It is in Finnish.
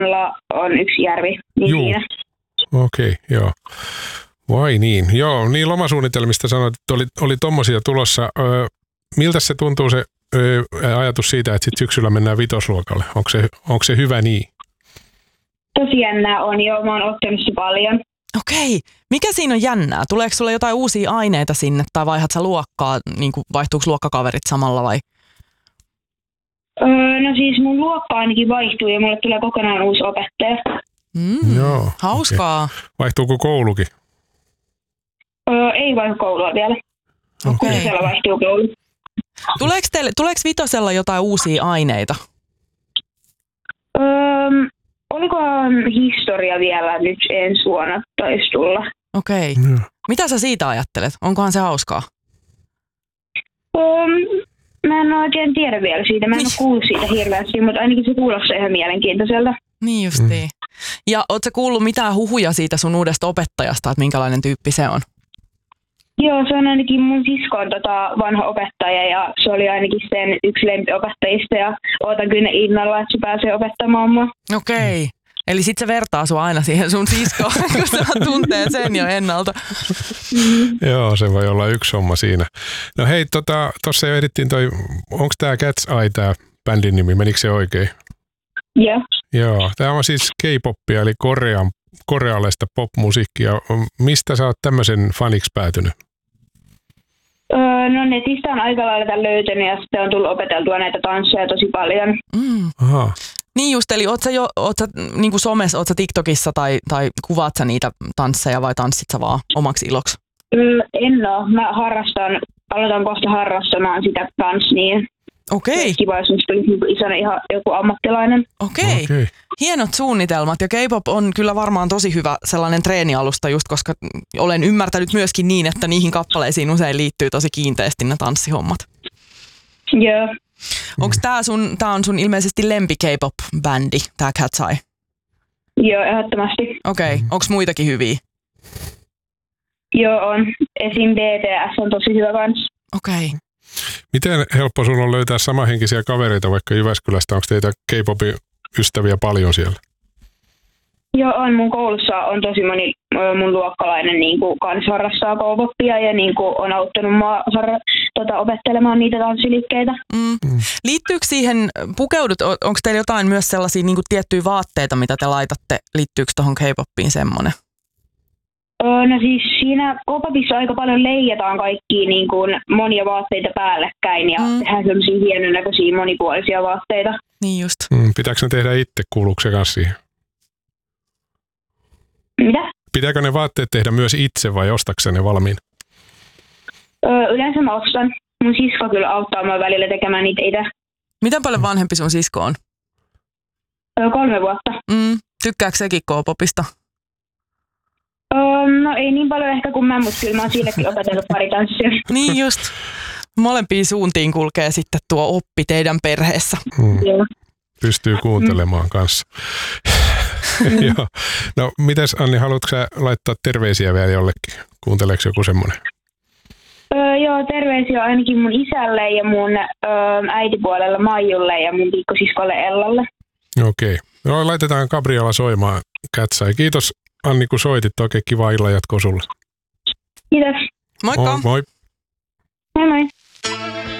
on yksi järvi, niin Juu. siinä. Okei, joo. Vai niin. Joo, niin lomasuunnitelmista sanoit, että oli tommosia tulossa. Miltä se tuntuu se ajatus siitä, että sit syksyllä mennään vitosluokalle? Onko se hyvä niin? Tosi jännää on jo, mä oon ottanut se paljon. Okei. Mikä siinä on jännää? Tuleeko sulle jotain uusia aineita sinne tai vaihdat sä luokkaa, niin kuin vaihtuuko luokkakaverit samalla vai? No siis mun luokka ainakin vaihtuu ja mulle tulee kokonaan uusi opettaja. Joo. Hauskaa. Okay. Vaihtuuko koulukin? Ei vaihdu koulua vielä. Okei. Siellä vaihtuu koulu. Tuleeko vitosella jotain uusia aineita? Olikohan historia vielä nyt ensi vuonna taisi tulla? Okei. Mitä sä siitä ajattelet? Onkohan se hauskaa? Mä en oikein tiedä vielä siitä. Mä en ole kuullut siitä hirveästi, mutta ainakin se kuulostaa ihan mielenkiintoiselta. Niin justiin. Ja ootko sä kuullut mitään huhuja siitä sun uudesta opettajasta, että minkälainen tyyppi se on? Joo, se on ainakin mun siskon vanha opettaja ja se oli ainakin sen yksi lempiopettajista ja ootan kyllä innolla, että se pääsee opettamaan mua. Okei. Eli sit se vertaa sua aina siihen sun siskoon, kun sä tuntee sen jo ennalta. Joo, se voi olla yksi homma siinä. No hei, tossa jo edittiin onko tää Cat's Eye tää bändin nimi, menikö se oikein? Joo. Joo, tää on siis K-poppia eli korealaista popmusiikkia. Mistä sä oot tämmöisen faniksi päätynyt? No netistä on aika lailla löytänyt ja sitten on tullut opeteltua näitä tansseja tosi paljon. Aha. Niin just, eli oot sä niin kuin somessa, oot sä TikTokissa tai kuvaat sä niitä tansseja vai tanssit sä vaan omaksi iloksi? En oo. Mä aloitan kohta harrastamaan sitä kans niin. Okei. Kiva, jos musta tulisi isona ihan joku ammattilainen. Okei. Hienot suunnitelmat ja K-pop on kyllä varmaan tosi hyvä sellainen treenialusta just, koska olen ymmärtänyt myöskin niin, että niihin kappaleisiin usein liittyy tosi kiinteästi ne tanssihommat. Joo. Onko tää on sun ilmeisesti lempi K-pop-bändi, tää Cat's Eye? Joo, ehdottomasti. Okei. Onko muitakin hyviä? Joo, on. Esim. DTS on tosi hyvä kans. Okei. Miten helppo sun on löytää samanhenkisiä kavereita vaikka Jyväskylästä? Onko teitä K-popin ystäviä paljon siellä? Joo, on. Mun koulussa on tosi moni mun luokkalainen niin kuin kans harrastaa K-popia ja niin kuin on auttanut mua opettelemaan niitä tanssiliikkeitä. Liittyykö siihen, onko teillä jotain myös sellaisia niin kuin tiettyjä vaatteita, mitä te laitatte? Liittyykö tuohon K-popiin semmoinen? No siis siinä K-popissa aika paljon leijataan kaikkia niin kuin monia vaatteita päällekkäin ja tehdään sellaisia hienonäköisiä monipuolisia vaatteita. Niin just. Pitääkö ne tehdä itse, kuuluuko se kanssa siihen? Mitä? Pitääkö ne vaatteet tehdä myös itse vai ostatko ne valmiin? Yleensä mä ostan. Mun sisko kyllä auttaa mua välillä tekemään niitä itse. Miten paljon vanhempi sun sisko on? 3 vuotta. Tykkääkö sekin K-popista? No ei niin paljon ehkä kuin mä, mutta kyllä mä oon sillekin opetellut pari tanssia. Niin just. Molempiin suuntiin kulkee sitten tuo oppi teidän perheessä. Joo. Pystyy kuuntelemaan kanssa. Joo. No mites Anni, haluatko sä laittaa terveisiä vielä jollekin? Kuunteleeko joku semmoinen? Joo, terveisiä ainakin mun isälle ja mun äitipuolella Maijulle ja mun pikkosiskolle Ellalle. Okei. No, laitetaan Gabriela soimaan Cat's Eye. Kiitos Anni, kun soitit. Oikein kiva illan jatkoa sulle. Kiitos. Moikka! Moi! Moi moi!